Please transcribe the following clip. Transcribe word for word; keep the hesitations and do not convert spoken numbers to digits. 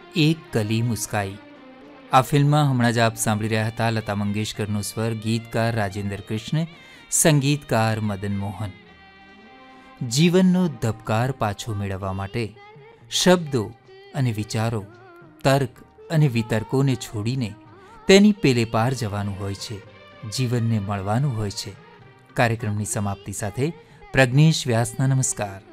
એક કલી મુસ્કાઈ. આ ફિલ્મમાં હમણાં જ આપ સાંભળી રહ્યા હતા લતા મંગેશકરનો સ્વર, ગીતકાર રાજેન્દ્ર કૃષ્ણ, સંગીતકાર મદન મોહન. જીવનનો ધબકાર પાછો મેળવવા માટે શબ્દો અને વિચારો, તર્ક અને વિતર્કોને છોડીને તેની પેલે પાર જવાનું હોય છે, જીવનને મળવાનું હોય છે. કાર્યક્રમની સમાપ્તિ સાથે પ્રજ્ઞેશ વ્યાસના નમસ્કાર.